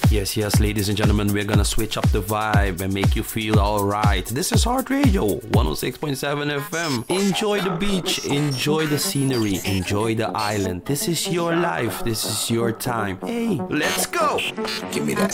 Yes, yes, ladies and gentlemen, we're gonna switch up the vibe and make you feel alright. This is Heart Radio 106.7 FM. Enjoy the beach, enjoy the scenery, enjoy the island. This is your life, this is your time. Hey, let's go! Give me that.